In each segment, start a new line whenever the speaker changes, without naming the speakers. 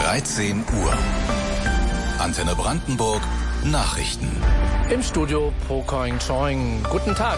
13 Uhr. Antenne Brandenburg Nachrichten.
Im Studio Pocoing Choing. Guten Tag.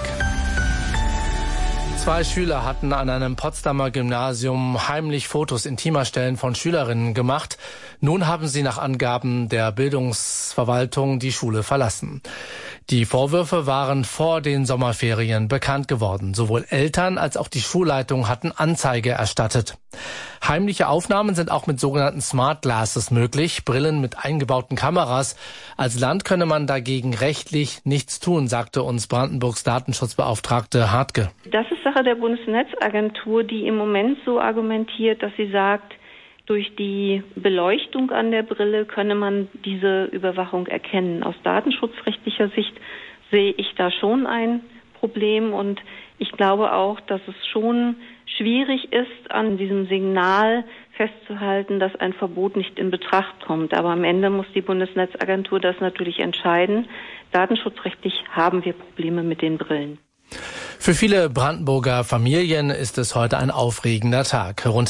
2 Schüler hatten an einem Potsdamer Gymnasium heimlich Fotos intimer Stellen von Schülerinnen gemacht. Nun haben sie nach Angaben der Bildungsverwaltung die Schule verlassen. Die Vorwürfe waren vor den Sommerferien bekannt geworden. Sowohl Eltern als auch die Schulleitung hatten Anzeige erstattet. Heimliche Aufnahmen sind auch mit sogenannten Smart Glasses möglich, Brillen mit eingebauten Kameras. Als Land könne man dagegen rechtlich nichts tun, sagte uns Brandenburgs Datenschutzbeauftragte Hartke.
Das ist Sache der Bundesnetzagentur, die im Moment so argumentiert, dass sie sagt, durch die Beleuchtung an der Brille könne man diese Überwachung erkennen. Aus datenschutzrechtlicher Sicht sehe ich da schon ein Problem und ich glaube auch, dass es schon schwierig ist, an diesem Signal festzuhalten, dass ein Verbot nicht in Betracht kommt. Aber am Ende muss die Bundesnetzagentur das natürlich entscheiden. Datenschutzrechtlich haben wir Probleme mit den Brillen.
Für viele Brandenburger Familien ist es heute ein aufregender Tag. Rund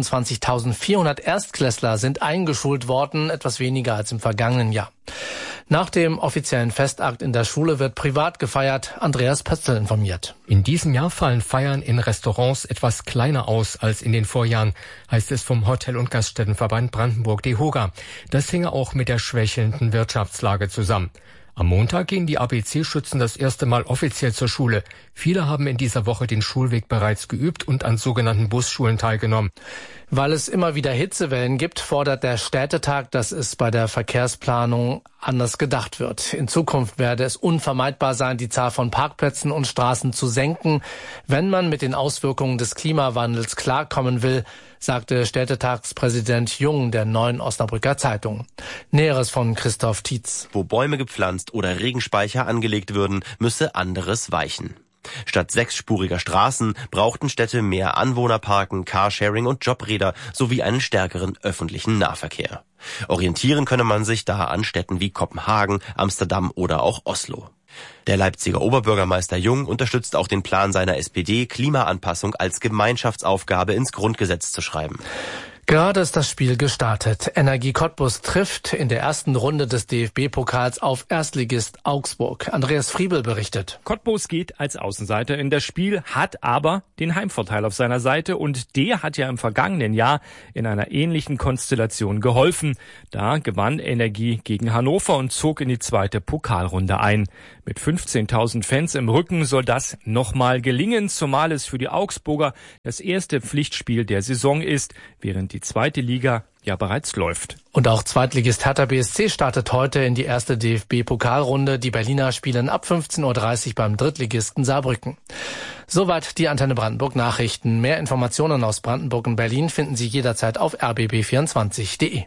23.400 Erstklässler sind eingeschult worden, etwas weniger als im vergangenen Jahr. Nach dem offiziellen Festakt in der Schule wird privat gefeiert. Andreas Pötzl informiert.
In diesem Jahr fallen Feiern in Restaurants etwas kleiner aus als in den Vorjahren, heißt es vom Hotel- und Gaststättenverband Brandenburg DEHOGA. Das hinge auch mit der schwächelnden Wirtschaftslage zusammen. Am Montag gehen die ABC-Schützen das erste Mal offiziell zur Schule. Viele haben in dieser Woche den Schulweg bereits geübt und an sogenannten Busschulen teilgenommen.
Weil es immer wieder Hitzewellen gibt, fordert der Städtetag, dass es bei der Verkehrsplanung anders gedacht wird. In Zukunft werde es unvermeidbar sein, die Zahl von Parkplätzen und Straßen zu senken, wenn man mit den Auswirkungen des Klimawandels klarkommen will, sagte Städtetagspräsident Jung der Neuen Osnabrücker Zeitung. Näheres von Christoph Tietz.
Wo Bäume gepflanzt oder Regenspeicher angelegt würden, müsse anderes weichen. Statt 6-spuriger Straßen brauchten Städte mehr Anwohnerparken, Carsharing und Jobräder sowie einen stärkeren öffentlichen Nahverkehr. Orientieren könne man sich da an Städten wie Kopenhagen, Amsterdam oder auch Oslo. Der Leipziger Oberbürgermeister Jung unterstützt auch den Plan seiner SPD, Klimaanpassung als Gemeinschaftsaufgabe ins Grundgesetz zu schreiben.
Gerade ist das Spiel gestartet. Energie Cottbus trifft in der ersten Runde des DFB-Pokals auf Erstligist Augsburg. Andreas Friebel berichtet.
Cottbus geht als Außenseiter in das Spiel, hat aber den Heimvorteil auf seiner Seite und der hat ja im vergangenen Jahr in einer ähnlichen Konstellation geholfen. Da gewann Energie gegen Hannover und zog in die zweite Pokalrunde ein. Mit 15.000 Fans im Rücken soll das nochmal gelingen, zumal es für die Augsburger das erste Pflichtspiel der Saison ist, während die zweite Liga ja bereits läuft.
Und auch Zweitligist Hertha BSC startet heute in die erste DFB-Pokalrunde. Die Berliner spielen ab 15.30 Uhr beim Drittligisten Saarbrücken. Soweit die Antenne Brandenburg Nachrichten. Mehr Informationen aus Brandenburg und Berlin finden Sie jederzeit auf rbb24.de.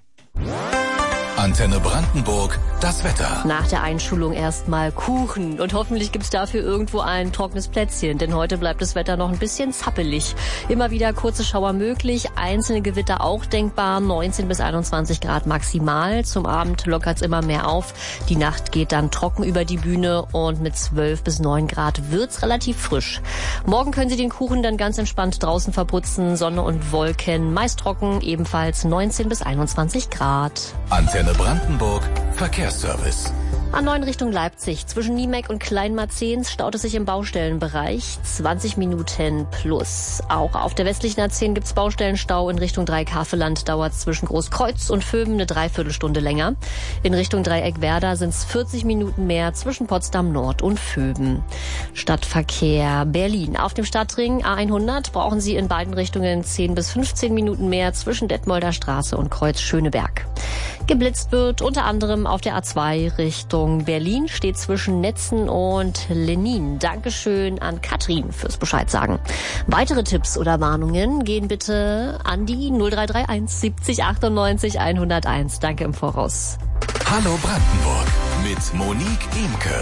Antenne Brandenburg, das Wetter.
Nach der Einschulung erstmal Kuchen und hoffentlich gibt's dafür irgendwo ein trockenes Plätzchen, denn heute bleibt das Wetter noch ein bisschen zappelig. Immer wieder kurze Schauer möglich, einzelne Gewitter auch denkbar, 19 bis 21 Grad maximal. Zum Abend lockert's immer mehr auf. Die Nacht geht dann trocken über die Bühne und mit 12 bis 9 Grad wird's relativ frisch. Morgen können Sie den Kuchen dann ganz entspannt draußen verputzen, Sonne und Wolken, meist trocken, ebenfalls 19 bis 21 Grad.
Antenne Brandenburg Verkehrsservice.
A9 Richtung Leipzig. Zwischen Niemek und Kleinmarzens staut es sich im Baustellenbereich. 20 Minuten plus. Auch auf der westlichen A10 gibt's Baustellenstau. In Richtung Dreieck-Havelland dauert es zwischen Großkreuz und Vöben eine Dreiviertelstunde länger. In Richtung Dreieck Werder sind es 40 Minuten mehr zwischen Potsdam Nord und Vöben. Stadtverkehr Berlin. Auf dem Stadtring A100 brauchen Sie in beiden Richtungen 10 bis 15 Minuten mehr zwischen Detmolder Straße und Kreuz Schöneberg. Geblitzt wird unter anderem auf der A2 Richtung Berlin, steht zwischen Netzen und Lenin. Dankeschön an Katrin fürs Bescheid sagen. Weitere Tipps oder Warnungen gehen bitte an die 0331 70 98 101. Danke im Voraus.
Hallo Brandenburg mit Monique Imke.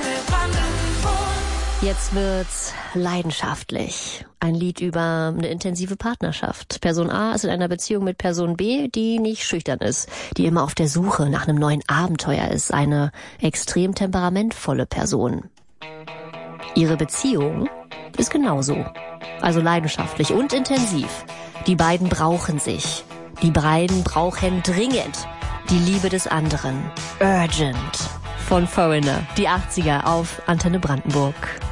Jetzt wird's leidenschaftlich. Ein Lied über eine intensive Partnerschaft. Person A ist in einer Beziehung mit Person B, die nicht schüchtern ist, die immer auf der Suche nach einem neuen Abenteuer ist. Eine extrem temperamentvolle Person. Ihre Beziehung ist genauso. Also leidenschaftlich und intensiv. Die beiden brauchen sich. Die beiden brauchen dringend die Liebe des anderen. Urgent. Von Foreigner. Die 80er auf Antenne Brandenburg.